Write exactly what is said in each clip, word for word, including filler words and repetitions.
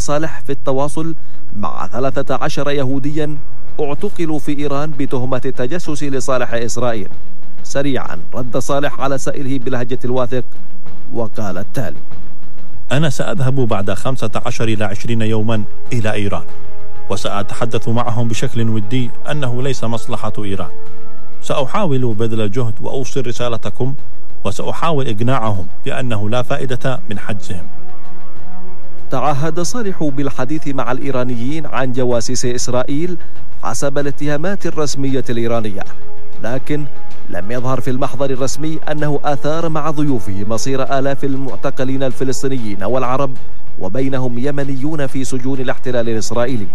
صالح في التواصل مع ثلاثة عشر يهوديا اعتقلوا في إيران بتهمة التجسس لصالح إسرائيل. سريعا رد صالح على سائله بلهجة الواثق وقال التالي: أنا سأذهب بعد خمسة عشر إلى عشرين يوما إلى إيران، وسأتحدث معهم بشكل ودي أنه ليس مصلحة إيران. سأحاول بذل الجهد وأوصل رسالتكم، وسأحاول إقناعهم بأنه لا فائدة من حجزهم. تعهد صالح بالحديث مع الإيرانيين عن جواسيس إسرائيل حسب الاتهامات الرسمية الإيرانية، لكن لم يظهر في المحضر الرسمي أنه أثار مع ضيوفه مصير آلاف المعتقلين الفلسطينيين والعرب، وبينهم يمنيون في سجون الاحتلال الإسرائيلي.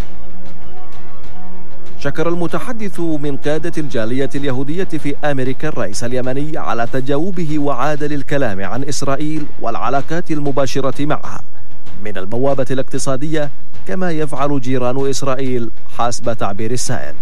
شكر المتحدث من قادة الجالية اليهودية في أمريكا الرئيس اليمني على تجاوبه وعاد للكلام عن إسرائيل والعلاقات المباشرة معها من البوابة الاقتصادية كما يفعل جيران إسرائيل حسب تعبير السائل.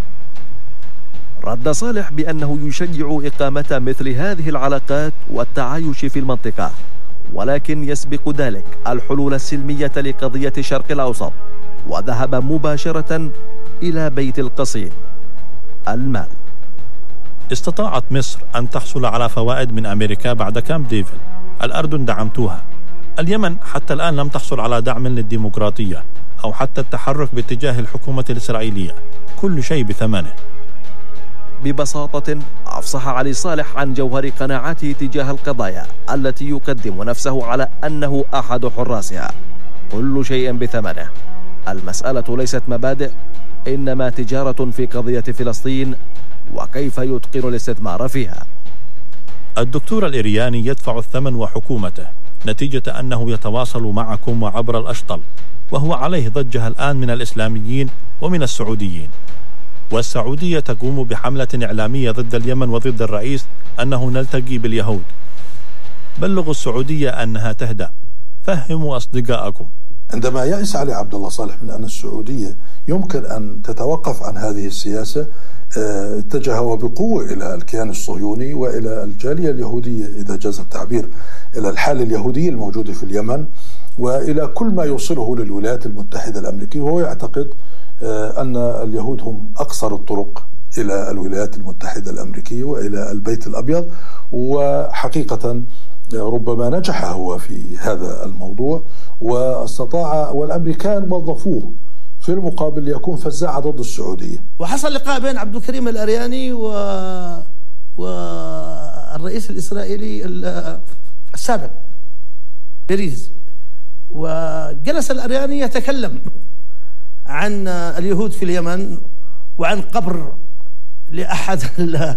رد صالح بأنه يشجع إقامة مثل هذه العلاقات والتعايش في المنطقة، ولكن يسبق ذلك الحلول السلمية لقضية الشرق الأوسط، وذهب مباشرة إلى بيت القصيد. المال. استطاعت مصر أن تحصل على فوائد من أمريكا بعد كامب ديفيد. الأردن دعمتوها. اليمن حتى الآن لم تحصل على دعم للديمقراطية أو حتى التحرك باتجاه الحكومة الإسرائيلية. كل شيء بثمنه. ببساطة أفصح علي صالح عن جوهر قناعاته تجاه القضايا التي يقدم نفسه على أنه أحد حراسها. كل شيء بثمنه. المسألة ليست مبادئ، إنما تجارة في قضية فلسطين وكيف يتقن الاستثمار فيها. الدكتور الإرياني يدفع الثمن وحكومته نتيجة أنه يتواصل معكم وعبر الأشطل، وهو عليه ضجة الآن من الإسلاميين ومن السعوديين. والسعودية تقوم بحملة إعلامية ضد اليمن وضد الرئيس أنه نلتقي باليهود. بلغوا السعودية أنها تهدأ. فهموا أصدقائكم. عندما يأس علي عبد الله صالح من أن السعودية يمكن أن تتوقف عن هذه السياسة، اتجه بقوة إلى الكيان الصهيوني وإلى الجالية اليهودية إذا جاز التعبير، إلى الحالة اليهودية الموجودة في اليمن، وإلى كل ما يوصله للولايات المتحدة الأمريكية. وهو يعتقد أن اليهود هم أقصر الطرق إلى الولايات المتحدة الأمريكية وإلى البيت الأبيض، وحقيقة ربما نجح هو في هذا الموضوع واستطاع، والأمريكان وظفوه في المقابل ليكون فزاعة ضد السعودية. وحصل لقاء بين عبد الكريم الأرياني و... والرئيس الإسرائيلي السابق بيريز، وجلس الأرياني يتكلم عن اليهود في اليمن وعن قبر لأحد ال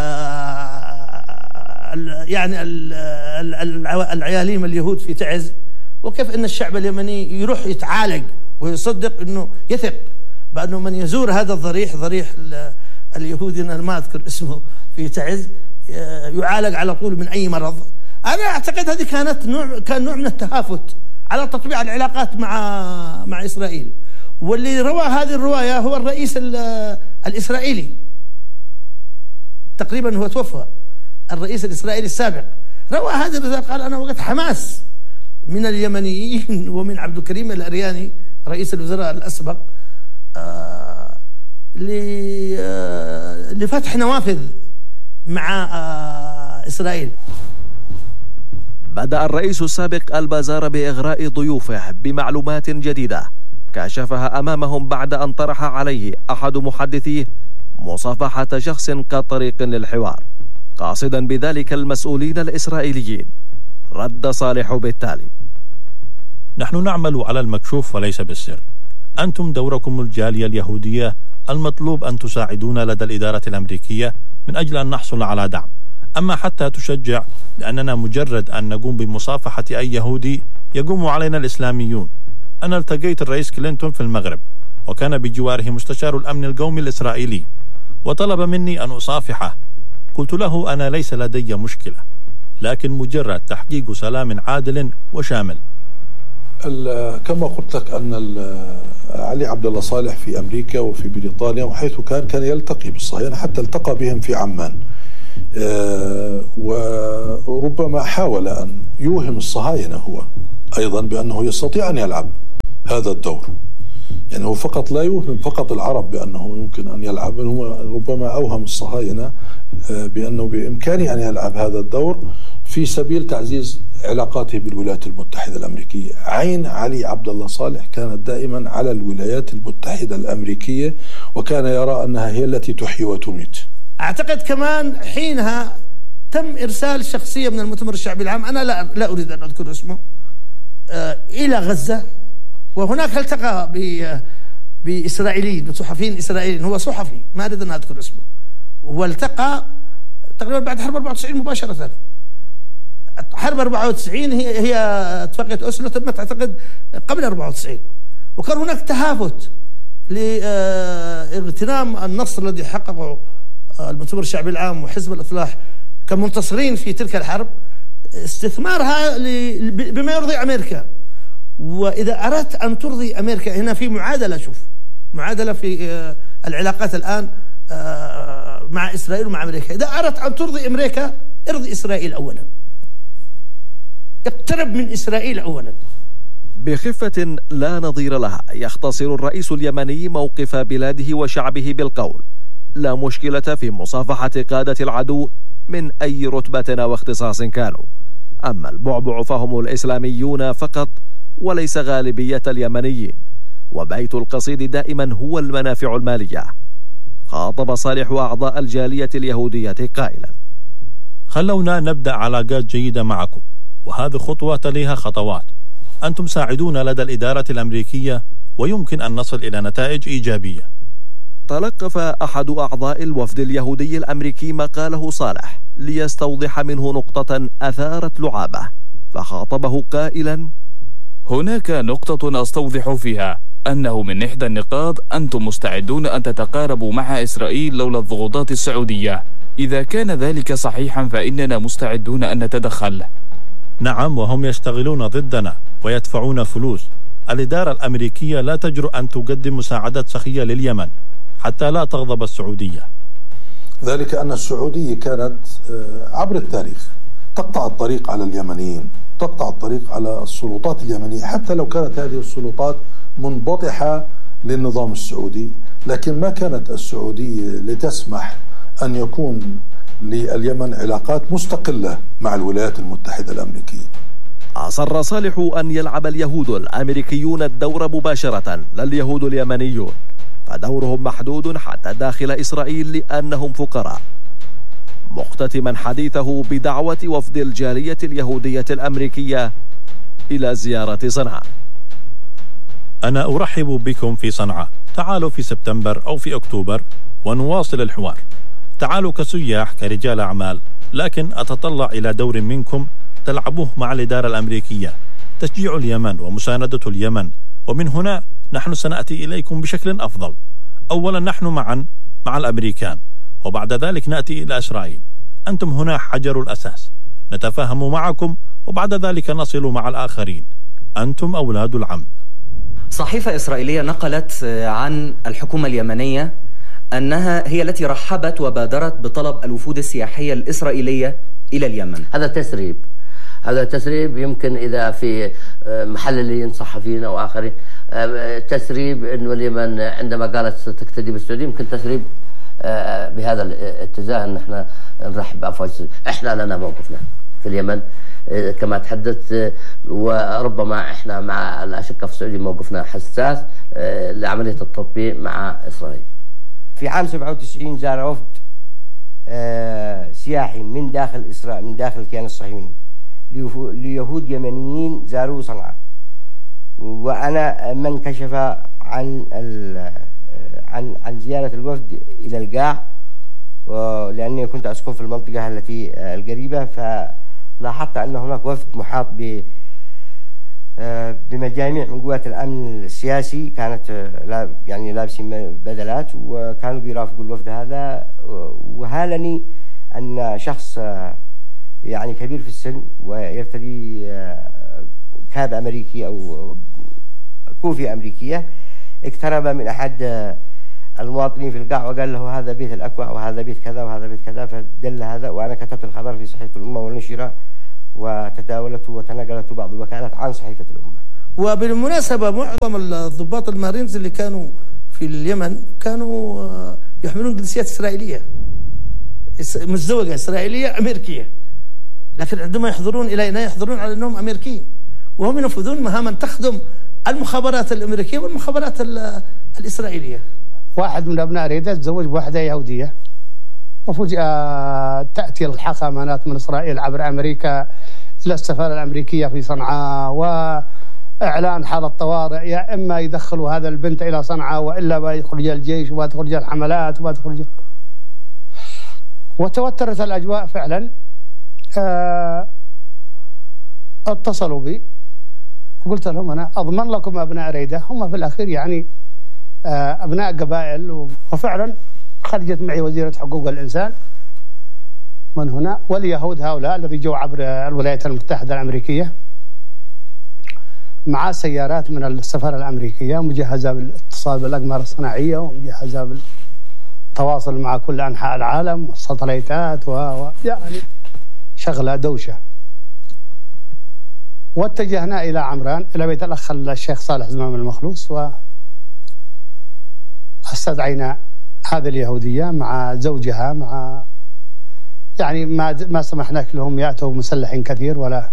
يعني العياليم اليهود في تعز، وكيف أن الشعب اليمني يروح يتعالج ويصدق أنه يثق بأنه من يزور هذا الضريح، ضريح اليهودي أنا ما أذكر اسمه في تعز، يعالج على طول من أي مرض. أنا أعتقد هذه كانت نوع كان نوع من التهافت على تطبيع العلاقات مع مع إسرائيل. واللي روى هذه الرواية هو الرئيس الإسرائيلي، تقريبا هو توفى، الرئيس الإسرائيلي السابق روى هذه الرسالة، قال أنا وقت حماس من اليمنيين ومن عبد الكريم الأرياني رئيس الوزراء الأسبق آه لفتح نوافذ مع آه إسرائيل. بدأ الرئيس السابق البازار بإغراء ضيوفه بمعلومات جديدة كشفها أمامهم بعد أن طرح عليه أحد محدثيه مصافحة شخص كطريق للحوار، قاصدا بذلك المسؤولين الإسرائيليين. رد صالح بالتالي: نحن نعمل على المكشوف وليس بالسر. أنتم دوركم الجالية اليهودية المطلوب أن تساعدونا لدى الإدارة الأمريكية من أجل أن نحصل على دعم، أما حتى تشجع، لأننا مجرد أن نقوم بمصافحة أي يهودي يقوم علينا الإسلاميون. أنا التقيت الرئيس كلينتون في المغرب، وكان بجواره مستشار الأمن القومي الإسرائيلي، وطلب مني أن أصافحه. قلت له أنا ليس لدي مشكلة، لكن مجرد تحقيق سلام عادل وشامل. كما قلت لك أن علي عبد الله صالح في أمريكا وفي بريطانيا وحيث كان كان يلتقي بالصهاينة، حتى التقى بهم في عمان، وربما حاول أن يوهم الصهاينة هو أيضا بأنه يستطيع أن يلعب هذا الدور. يعني هو فقط لا يوهم فقط العرب بأنه يمكن أن يلعب، ربما أوهم الصهاينة بأنه بإمكانه أن يلعب هذا الدور في سبيل تعزيز علاقاته بالولايات المتحدة الأمريكية. عين علي عبد الله صالح كانت دائما على الولايات المتحدة الأمريكية، وكان يرى أنها هي التي تحيي وتميت. أعتقد كمان حينها تم إرسال شخصية من المؤتمر الشعبي العام، أنا لا, لا أريد أن أذكر اسمه، آه إلى غزة، وهناك التقى بإسرائيليين بصحفيين إسرائيليين، هو صحفي ما أريد أن أذكر اسمه، والتقى تقريبا بعد حرب أربعة وتسعين مباشرة. حرب أربعة وتسعين هي هي اتفاقية أوسلو تمت أعتقد قبل أربعة وتسعين، وكان هناك تهافت لاغتنام النصر الذي حققه المؤتمر الشعبي العام وحزب الإصلاح كمنتصرين في تلك الحرب، استثمارها بما يرضي أمريكا. وإذا أردت أن ترضي أمريكا، هنا في معادلة، شوف معادلة في العلاقات الآن مع إسرائيل ومع أمريكا. إذا أردت أن ترضي أمريكا ارضي إسرائيل أولا، اقترب من إسرائيل أولا. بخفة لا نظير لها يختصر الرئيس اليمني موقف بلاده وشعبه بالقول: لا مشكلة في مصافحة قادة العدو من أي رتبة واختصاص كانوا، أما البعبع فهم الإسلاميون فقط وليس غالبية اليمنيين، وبيت القصيد دائما هو المنافع المالية. خاطب صالح أعضاء الجالية اليهودية قائلا: خلونا نبدأ علاقات جيدة معكم، وهذه خطوة تليها خطوات. أنتم ساعدون لدى الإدارة الأمريكية، ويمكن أن نصل إلى نتائج إيجابية. تلقف أحد أعضاء الوفد اليهودي الأمريكي مقاله صالح ليستوضح منه نقطة أثارت لعابه، فخاطبه قائلا: هناك نقطة أستوضح فيها أنه من إحدى النقاط أنتم مستعدون أن تتقاربوا مع إسرائيل لولا الضغوطات السعودية. إذا كان ذلك صحيحا فإننا مستعدون أن نتدخل. نعم، وهم يشتغلون ضدنا ويدفعون فلوس. الإدارة الأمريكية لا تجرؤ أن تقدم مساعدات سخية لليمن حتى لا تغضب السعودية. ذلك أن السعودية كانت عبر التاريخ تقطع الطريق على اليمنيين، تقطع الطريق على السلطات اليمنية، حتى لو كانت هذه السلطات منبطحة للنظام السعودي، لكن ما كانت السعودية لتسمح أن يكون لليمن علاقات مستقلة مع الولايات المتحدة الأمريكية. أصر صالح أن يلعب اليهود الأمريكيون الدور مباشرة لا اليهود اليمنيون، فدورهم محدود حتى داخل إسرائيل لأنهم فقراء، مختتما حديثه بدعوة وفد الجالية اليهودية الأمريكية إلى زيارة صنعاء. أنا أرحب بكم في صنعاء، تعالوا في سبتمبر أو في أكتوبر ونواصل الحوار. تعالوا كسياح كرجال أعمال، لكن أتطلع إلى دور منكم تلعبوه مع الإدارة الأمريكية، تشجيع اليمن ومساندة اليمن، ومن هنا نحن سنأتي إليكم بشكل أفضل. أولا نحن معا مع الأمريكان، وبعد ذلك نأتي إلى إسرائيل. أنتم هنا حجر الأساس، نتفاهم معكم وبعد ذلك نصل مع الآخرين. أنتم أولاد العم. صحيفة إسرائيلية نقلت عن الحكومة اليمنية أنها هي التي رحبت وبادرت بطلب الوفود السياحية الإسرائيلية إلى اليمن. هذا تسريب، هذا تسريب. يمكن إذا في محللين صحفيين أو آخرين تسريب أنه اليمن عندما قالت ستقتدي بالسعودية، يمكن تسريب بهذا الاتجاه أن احنا نرحب بأفواج. احنا لنا موقفنا في اليمن كما تحدثت، وربما احنا مع الأشقاء في السعودية موقفنا حساس لعملية التطبيق مع إسرائيل. في عام سبعة وتسعين زار وفد سياحي من داخل إسرائيل، من داخل الكيان الصهيوني، ليهود يمنيين زاروا صنعاء، وأنا من كشف عن عن عن زيارة الوفد إلى القاع، لأني كنت أسكن في المنطقة التي القريبة، فلاحظت أن هناك وفد محاط ب بمجاميع من قوات الأمن السياسي، كانت يعني لابسين بدلات وكانوا بيرافقوا الوفد هذا. وهالني أن شخص يعني كبير في السن ويرتدي كاب أمريكي أو كوفية أمريكية اقترب من أحد المواطنين في القاع وقال له هذا بيت الأكوع وهذا بيت كذا وهذا بيت كذا، فدل هذا. وأنا كتبت الخبر في صحيفة الأمة ونشر وتداولته وتنقلته بعض الوكالات عن صحيفة الأمة. وبالمناسبة معظم الضباط المارينز اللي كانوا في اليمن كانوا يحملون جنسيات إسرائيلية مزدوجة إسرائيلية أمريكية، لكن عندما يحضرون إلينا يحضرون على أنهم أمريكيين، وهم ينفذون مهاما تخدم المخابرات الأمريكية والمخابرات الإسرائيلية. واحد من أبناء ريدة تزوج بواحدة يهودية، وفجأة تأتي الحكمانات من إسرائيل عبر أمريكا إلى السفارة الأمريكية في صنعاء وإعلان حالة طوارئ، يا إما يدخلوا هذا البنت إلى صنعاء وإلا بيخرج الجيش وبتخرج الحملات وبتخرج. وتوترت الأجواء فعلا. آه اتصلوا بي وقلت لهم أنا أضمن لكم أبناء ريدة، هم في الأخير يعني آه أبناء قبائل. وفعلا خرجت معي وزيرة حقوق الإنسان من هنا، واليهود هؤلاء الذي جو عبر الولايات المتحدة الأمريكية مع سيارات من السفارة الأمريكية مجهزة بالاتصال بالأقمار الصناعية ومجهزة بالتواصل مع كل أنحاء العالم والساتلايتات ويعني شغلة دوشة. واتجهنا إلى عمران إلى بيت الأخ الشيخ صالح زمام المخلوص، واستدعينا هذه اليهودية مع زوجها، مع يعني ما ما سمحنا لهم يأتوا مسلحين كثير ولا.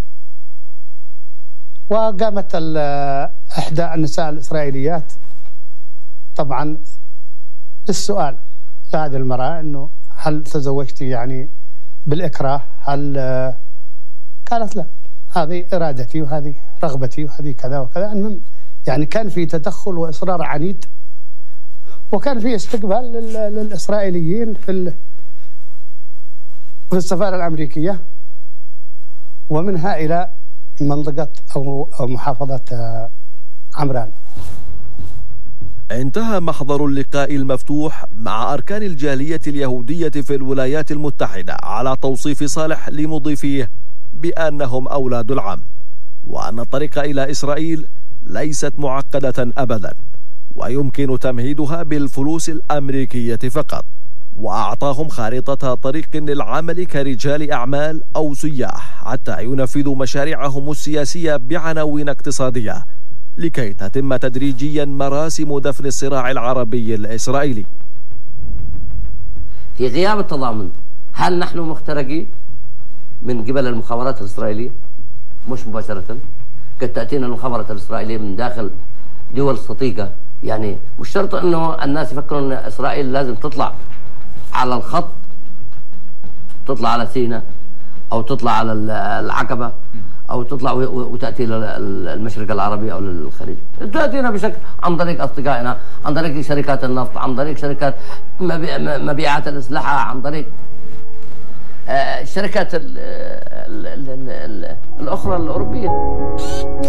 وقامت إحدى النساء الإسرائيليات طبعا السؤال لهذه المرأة إنه هل تزوجتي يعني بالإكراه؟ هل قالت لا، هذه إرادتي وهذه رغبتي وهذه كذا وكذا. المهم يعني كان في تدخل وإصرار عنيد، وكان في استقبال للإسرائيليين في في السفارة الأمريكية، ومنها إلى منطقة أو محافظة عمران. انتهى محضر اللقاء المفتوح مع أركان الجالية اليهودية في الولايات المتحدة على توصيف صالح لمضيفيه بأنهم أولاد العم، وأن الطريق إلى إسرائيل ليست معقدة أبدا، ويمكن تمهيدها بالفلوس الأمريكية فقط. وأعطاهم خارطة طريق للعمل كرجال أعمال أو سياح حتى ينفذوا مشاريعهم السياسية بعناوين اقتصادية، لكي تتم تدريجيا مراسم دفن الصراع العربي الإسرائيلي. في غياب التضامن، هل نحن مخترقين من قبل المخابرات الإسرائيلية؟ مش مباشرة، قد تأتينا المخابرات الإسرائيلية من داخل دول صديقة. يعني مش شرط أنه الناس يفكرون أن إسرائيل لازم تطلع على الخط، تطلع على سيناء أو تطلع على العقبة أو تطلع وتأتي للمشرق العربي أو للخليج. تأتينا بشكل عن طريق أصدقائنا، عن طريق شركات النفط، عن طريق شركات مبيعات الأسلحة، عن طريق الشركات الأخرى الأوروبية.